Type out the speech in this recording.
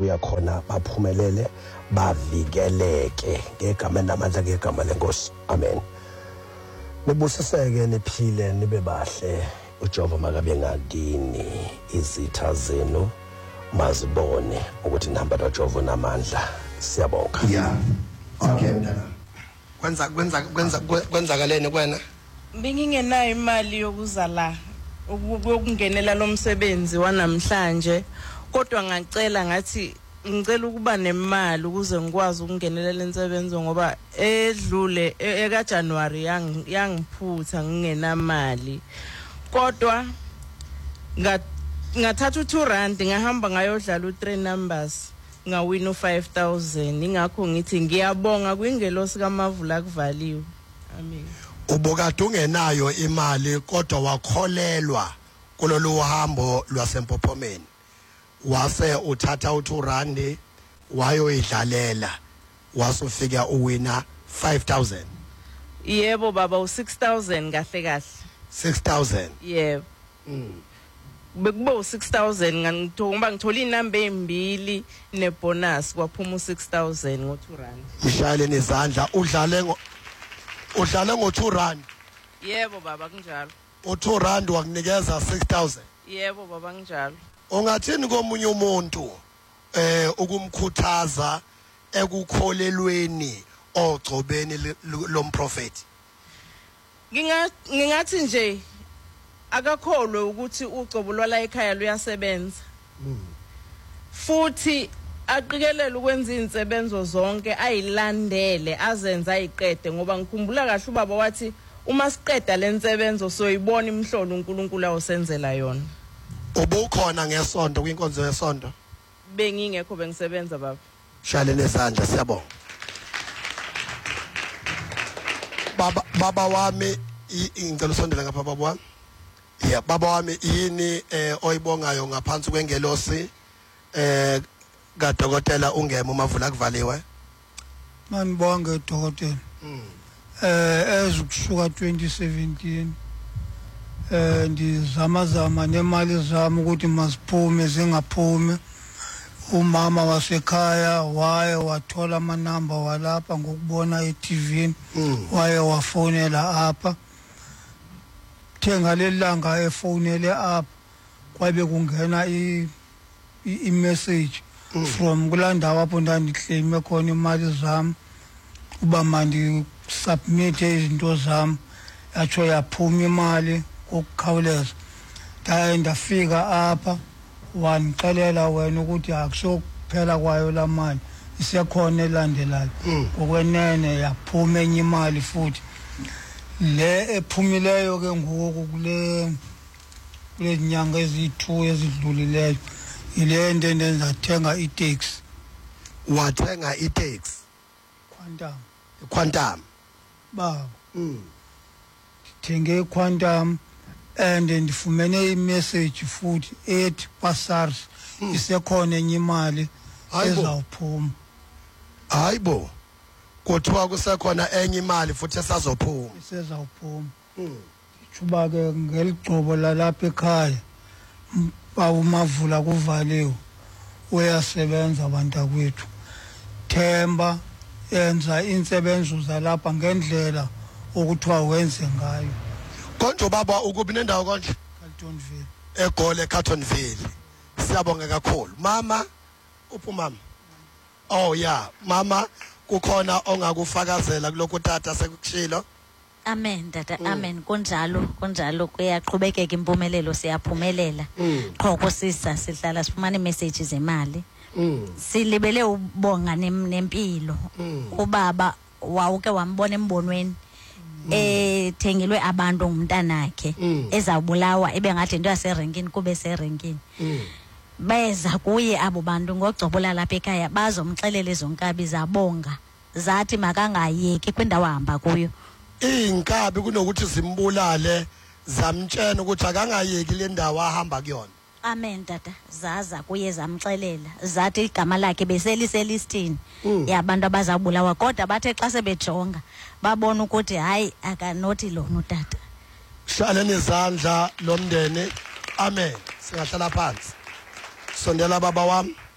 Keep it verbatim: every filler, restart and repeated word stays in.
bazobuya khona baphumelele bavikeleke ngegama namandla ngegama lenkosi. Amen. Nibusiseke niphile nibe bahle. uJehova makabe ngakini, izitha zenu mazibone ukuthi nihamba noJehova namandla. Siyabonga. Yeah. Okay mntana. Kwenza kwenza kwenza kwenzakaleni kwena? Bengingenayo imali yokuza la ukungenela lo msebenzi wanamhlanje, kodwa ngacela ngathi ngicela ukuba nemali ukuze ngikwazi ukungenela lensebenzo ngoba edlule eka January yang yangiphutha ngingenamali. Kodwa ngathatha two rand ngahamba ngayodlala u three numbers ngawina five thousand. Ingakho ngithi ngiyabonga kwingelosi kaMavula kuvaliwe. Amen. Ubokade ungenayo imali kodwa wakholelwa kulolu hambo lwasempophomeni. Wase uthatha u two rand wayoidlalela wasufika uwina five thousand. Yebo baba u six thousand kahle kahle. six thousand. Yebo. Mm. Bekuba u six thousand ngangithoba ngithola inamba embili nebonus kwaphuma u six thousand ngo two rand. Mshayele nezandla udlale ngo udlale ngo two rand. Yebo baba kunjalo. u two rand wakunikeza six thousand. Yebo baba kunjalo. Ungathini komunye umuntu eh ukumkhuthaza ekukholelweni ogcobeni lomprofeti? Nginga ngingathi nje akakholwe ukuthi ucobo lwala ekhaya luyasebenza. Futhi aqikelele ukwenza izinsebenzo zonke ayilandele azenza ayiqede ngoba ngikhumbula kahle ubaba wathi uma siqeda lensebenzo soyibona imhlolo uNkulunkulu awusenzela yona. Ubukhona ngesonto kwinkonzo yesonto? Bengingekho bengisebenza baba. Shale nesandla siyabonga. Baba baba wami ingicela usondela ngapha baba wami. Yeah baba wami yini eh oyibongayo ngaphansi kwengelosi eh kaDokotela uNgema uMavula kuvaliwe? Manibonge dokotela. Mm. Eh ezukusuka twenty seventeen eh ndizama zama nemali zami ukuthi masiphume zingaphumi. Umama wasekhaya waye wathola amanamba walapha ngokubona e-T V. Mm. Waye wafonela apha. Thenga lelanga efonele apha kwabe kungena i i-message mm. from kulanda lapho ndandihleme khona imali zami uba mandi submit izinto zami yatsho yaphuma imali kokukhawuleza. Ndaye ndafika apha wanixelela wena ukuthi akusokuphela kwayo la mali isekhona elandelayo ngokwenene yaphuma enye imali futhi le ephumileyo ke ngoku kule kule nyanga ezi-two ezidlulileyo ile nto ndenza thenga i-taxi. Wathenga i-taxi Quantum Quantum baba mm thenge Quantum and ndifumene i-message futhi ethi pasars mm. isekhona enye imali ezawuphuma. Hayibo kuthiwa kusekhona enye imali futhi esazophuma isezawuphuma. Mm. Chuba ke ngeligcobo lalapha ekhaya bawumavula kuvaliwe uyasebenza abantu kwethu. Themba yenza insebenzo zalapha ngendlela okuthiwa wenze ngayo. Konke baba ukubi nendawo konje Carltonville eGoli eCarltonville. Siyabonga kakhulu mama. Uphu mama? Oh yeah mama kukhona ongakufakazela kuloko tata sekushilo? Amen tata. Mm. Amen kunjalo kunjalo kuyaqhubekeka impumelelo siyaphumelela. Mm. Qho kusisa sihlala sifumana imessage zemali. Mm. Silibele ubonga nempilo. Mm. Ubaba wawuke wambona embonweni. Mm. Eh thengelwe abantu ngumntanakhe mm. ezawubulawa ebengathi into yaserenkini kube serenkini. Mm. Beza kuye abo bantu ngogcobola lapha ekhaya bazomxelela izonkabi zabonga zathi makangayeki kwindawo ahamba kuyo. Inkabi kunokuthi zimbulale zamtshena ukuthi akangayeki le ndawo ahamba kuyona. Amen tata. Zaza kuye zamxelela zathi igama lakhe beseliselistini mm. yabantu abazabulawa kodwa bathe xa sebejonga babona ukuthi hayi akanothi lona utata. Shale nezandla lomndeni. Amen. Singahlala phansi. Sondela baba wami.